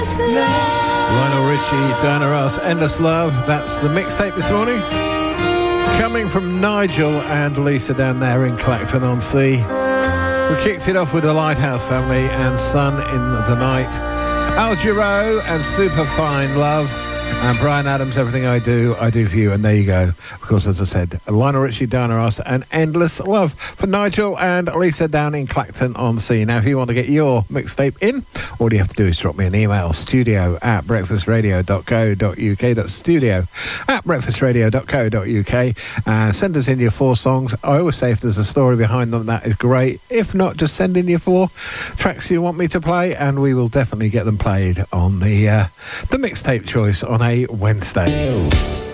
Lionel Richie, Diana Ross, Endless Love. That's the mixtape this morning. Coming from Nigel and Lisa down there in Clacton-on-Sea. We kicked it off with the Lighthouse Family and Sun in the Night. Al Jarreau and Superfine Love. And Brian Adams, Everything I Do for you. And there you go. Of course, as I said, Lionel Richie, Diana Ross and Endless Love for Nigel and Lisa down in Clacton-on-Sea. Now, if you want to get your mixtape in, all you have to do is drop me an email, studio@breakfastradio.co.uk. That's studio@breakfastradio.co.uk. Send us in your 4 songs. I always say if there's a story behind them, that is great. If not, just send in your 4 tracks you want me to play, and we will definitely get them played on the mixtape choice on a Wednesday.